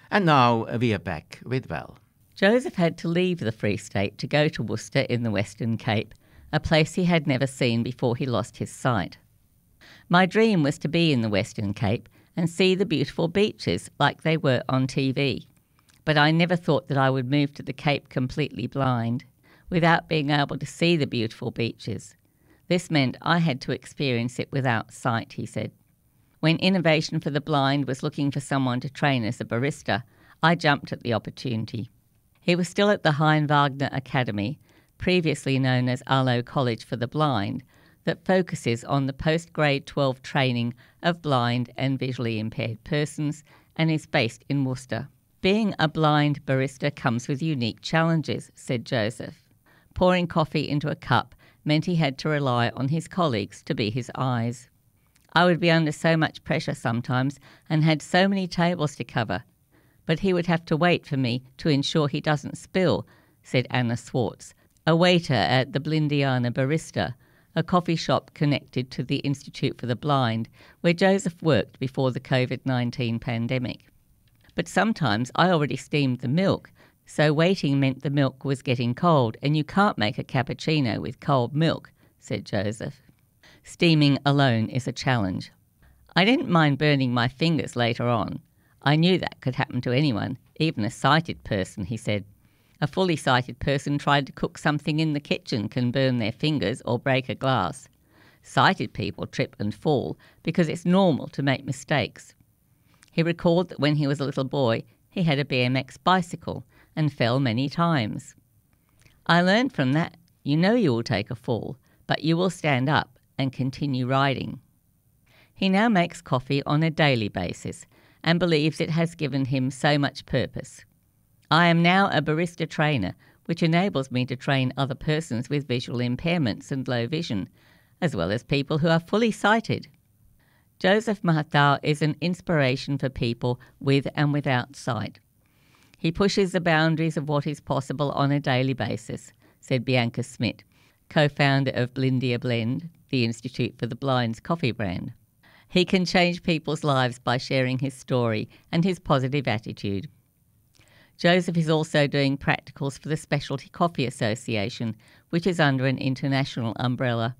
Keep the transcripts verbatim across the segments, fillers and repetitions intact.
And now we are back with Val. Joseph had to leave the Free State to go to Worcester in the Western Cape, a place he had never seen before he lost his sight. My dream was to be in the Western Cape and see the beautiful beaches like they were on T V. But I never thought that I would move to the Cape completely blind, without being able to see the beautiful beaches. This meant I had to experience it without sight, he said. When Innovation for the Blind was looking for someone to train as a barista, I jumped at the opportunity. He was still at the Hein Wagner Academy, previously known as Arlo College for the Blind, that focuses on the post-grade twelve training of blind and visually impaired persons and is based in Worcester. Being a blind barista comes with unique challenges, said Joseph. Pouring coffee into a cup meant he had to rely on his colleagues to be his eyes. I would be under so much pressure sometimes and had so many tables to cover, but he would have to wait for me to ensure he doesn't spill, said Anna Swartz, a waiter at the Blindiana Barista, a coffee shop connected to the Institute for the Blind, where Joseph worked before the covid nineteen pandemic. But sometimes I already steamed the milk, so waiting meant the milk was getting cold, and you can't make a cappuccino with cold milk, said Joseph. Steaming alone is a challenge. I didn't mind burning my fingers later on. I knew that could happen to anyone, even a sighted person, he said. A fully sighted person tried to cook something in the kitchen can burn their fingers or break a glass. Sighted people trip and fall because it's normal to make mistakes. He recalled that when he was a little boy, he had a B M X bicycle and fell many times. I learned from that, you know you will take a fall, but you will stand up and continue riding. He now makes coffee on a daily basis and believes it has given him so much purpose. I am now a barista trainer, which enables me to train other persons with visual impairments and low vision, as well as people who are fully sighted. Joseph Mahatau is an inspiration for people with and without sight. He pushes the boundaries of what is possible on a daily basis, said Bianca Smith, co-founder of Blindia Blend, the Institute for the Blind's coffee brand. He can change people's lives by sharing his story and his positive attitude. Joseph is also doing practicals for the Specialty Coffee Association, which is under an international umbrella.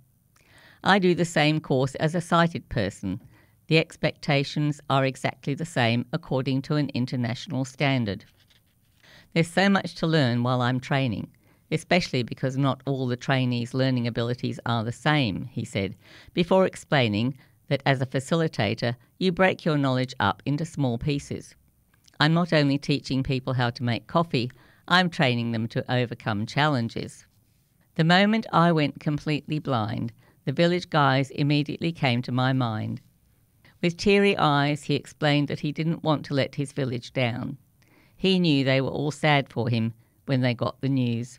I do the same course as a sighted person. The expectations are exactly the same according to an international standard. There's so much to learn while I'm training, especially because not all the trainees' learning abilities are the same, he said, before explaining that as a facilitator, you break your knowledge up into small pieces. I'm not only teaching people how to make coffee, I'm training them to overcome challenges. The moment I went completely blind, the village guys immediately came to my mind. With teary eyes, he explained that he didn't want to let his village down. He knew they were all sad for him when they got the news.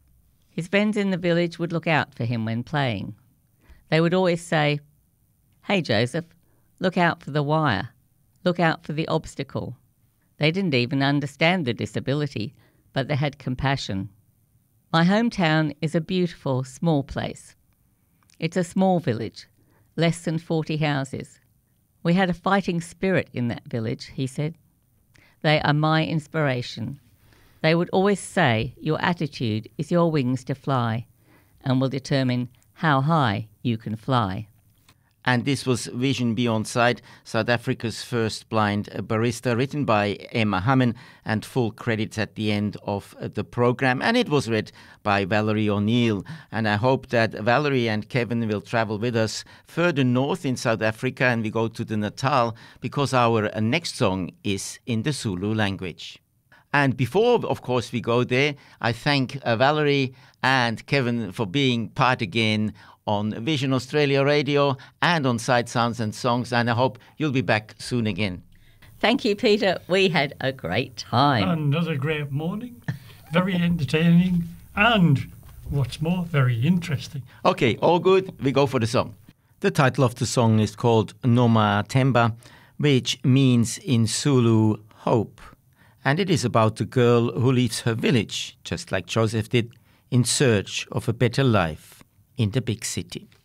His friends in the village would look out for him when playing. They would always say, "Hey Joseph, look out for the wire. Look out for the obstacle." They didn't even understand the disability, but they had compassion. My hometown is a beautiful, small place. It's a small village, less than forty houses. We had a fighting spirit in that village, he said. They are my inspiration. They would always say your attitude is your wings to fly and will determine how high you can fly. And this was Vision Beyond Sight, South Africa's first blind barista, written by Emma Hamman, and full credits at the end of the program. And it was read by Valerie O'Neill. And I hope that Valerie and Kevin will travel with us further north in South Africa, and we go to the Natal, because our next song is in the Zulu language. And before, of course, we go there, I thank uh, Valerie and Kevin for being part again on Vision Australia Radio and on Sight Sounds and Songs, and I hope you'll be back soon again. Thank you, Peter. We had a great time. Another great morning, very entertaining, and what's more, very interesting. Okay, all good. We go for the song. The title of the song is called Noma Temba, which means in Zulu, hope. And it is about the girl who leaves her village, just like Joseph did, in search of a better life in the big city.